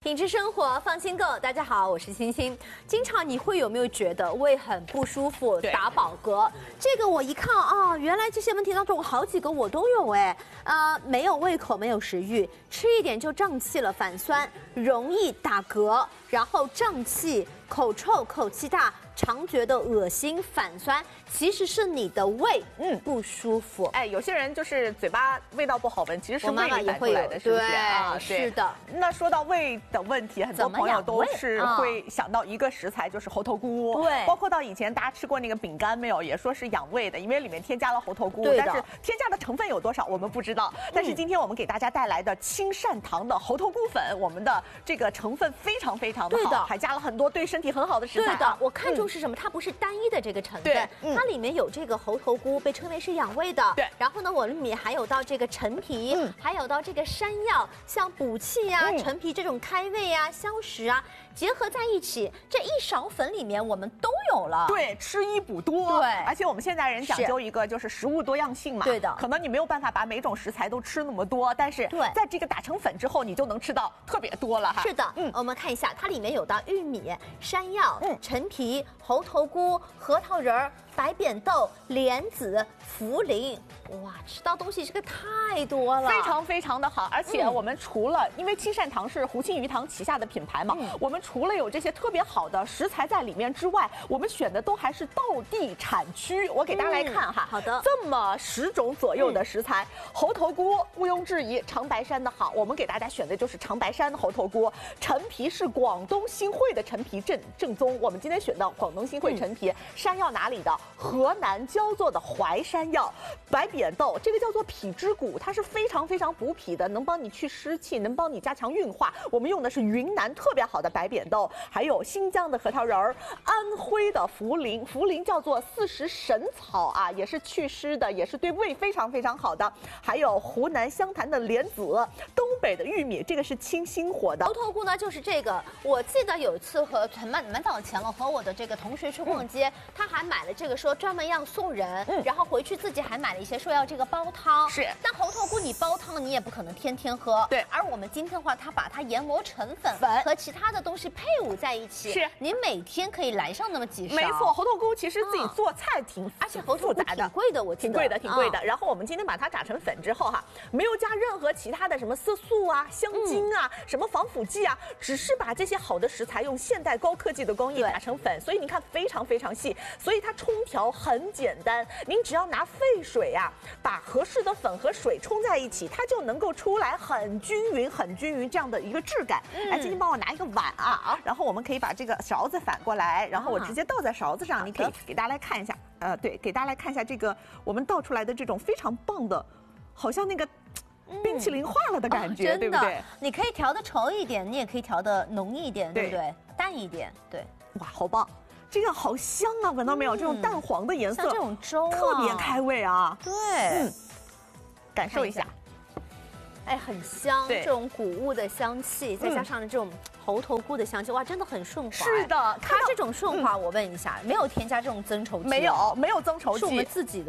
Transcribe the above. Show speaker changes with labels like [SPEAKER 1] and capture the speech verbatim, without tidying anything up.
[SPEAKER 1] 品质生活，放心购。大家好，我是欣欣。经常你会有没有觉得胃很不舒服、打饱嗝？这个我一看啊、哦，原来这些问题当中好几个我都有哎。呃，没有胃口，没有食欲，吃一点就胀气了，反酸，容易打嗝，然后胀气、口臭、口气大。 常觉得恶心、反酸，其实是你的胃嗯不舒服。
[SPEAKER 2] 哎，有些人就是嘴巴味道不好闻，其实是胃里反出来的，是不是啊？
[SPEAKER 1] 是的。
[SPEAKER 2] 那说到胃的问题，很多朋友都是会想到一个食材，就是猴头菇。对，包括到以前大家吃过那个饼干没有，也说是养胃的，因为里面添加了猴头菇。但是添加的成分有多少我们不知道。但是今天我们给大家带来的清善堂的猴头菇粉，我们的这个成分非常非常的好，还加了很多对身体很好的食材。
[SPEAKER 1] 对的，我看中。 是什么？它不是单一的这个成分，嗯、它里面有这个猴头菇，被称为是养胃的。对，然后呢，我里面还有到这个陈皮，嗯、还有到这个山药，像补气呀、啊、嗯、陈皮这种开胃啊、消食啊，结合在一起，这一勺粉里面我们都有了。
[SPEAKER 2] 对，吃一补多。对，而且我们现在人讲究一个就是食物多样性嘛。对的，可能你没有办法把每种食材都吃那么多，但是在这个打成粉之后，你就能吃到特别多了哈。
[SPEAKER 1] 是的，嗯，我们看一下，它里面有到玉米、山药、嗯、陈皮。 猴头菇、核桃仁儿、白扁豆、莲子、茯苓，哇，吃到东西这个太多了，
[SPEAKER 2] 非常非常的好。而且我们除了，嗯、因为清善堂是胡庆余堂旗下的品牌嘛，嗯、我们除了有这些特别好的食材在里面之外，我们选的都还是道地产区。我给大家来看哈，嗯、好的，这么十种左右的食材，嗯、猴头菇毋庸置疑，长白山的好，我们给大家选的就是长白山的猴头菇。陈皮是广东新会的陈皮正正宗，我们今天选到广东。 农新会陈皮，山药哪里的？河南焦作的淮山药，白扁豆，这个叫做脾之谷，它是非常非常补脾的，能帮你去湿气，能帮你加强运化。我们用的是云南特别好的白扁豆，还有新疆的核桃仁儿，安徽的茯苓，茯苓叫做四时神草啊，也是祛湿的，也是对胃非常非常好的。还有湖南湘潭的莲子，东北的玉米，这个是清心火的。
[SPEAKER 1] 猴头菇呢，就是这个，我记得有一次和蛮蛮早前了，和我的这个同。 同学去逛街，嗯、他还买了这个，说专门要送人，嗯、然后回去自己还买了一些，说要这个煲汤。是，但猴头菇你煲汤你也不可能天天喝。对，而我们今天的话，他把它研磨成粉，粉和其他的东西配伍在一起，是你每天可以来上那么几勺。
[SPEAKER 2] 没错，猴头菇其实自己做菜挺，嗯、
[SPEAKER 1] 而且猴头菇挺贵的，我记得
[SPEAKER 2] 挺贵的，挺贵的。嗯、然后我们今天把它炸成粉之后哈，没有加任何其他的什么色素啊、香精啊、嗯、什么防腐剂啊，只是把这些好的食材用现代高科技的工艺打成粉，所以你看。 非常非常细，所以它冲调很简单。您只要拿沸水呀、啊，把合适的粉和水冲在一起，它就能够出来很均匀、很均匀这样的一个质感。嗯、来，今天帮我拿一个碗啊，然后我们可以把这个勺子反过来，然后我直接倒在勺子上，啊、你可以给大家来看一下。呃，对，给大家来看一下这个我们倒出来的这种非常棒的，好像那个。 冰淇淋化了的感觉，哦、对不对？
[SPEAKER 1] 你可以调的稠一点，你也可以调的浓一点，对不对？淡一点，对。
[SPEAKER 2] 哇，好棒！这个好香啊，闻到没有？嗯、这种淡黄的颜色，
[SPEAKER 1] 像这种粥、啊、
[SPEAKER 2] 特别开胃啊。
[SPEAKER 1] 对，
[SPEAKER 2] 嗯，感受一下。
[SPEAKER 1] 哎，很香，这种谷物的香气，再加上这种猴头菇的香气，哇，真的很顺滑。
[SPEAKER 2] 是的，
[SPEAKER 1] 它这种顺滑，我问一下，没有添加这种增稠剂？
[SPEAKER 2] 没有，没有增稠剂，
[SPEAKER 1] 是我们自己的。